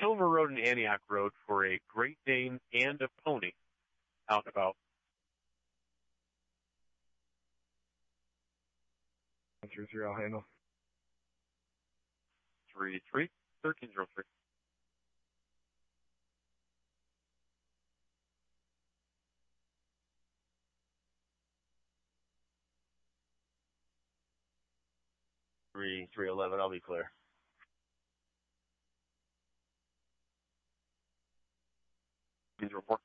Silver Road and Antioch Road for a Great Dane and a pony out and about. 133, I'll handle. 33, 1303. Three 311, I'll be clear. Please report.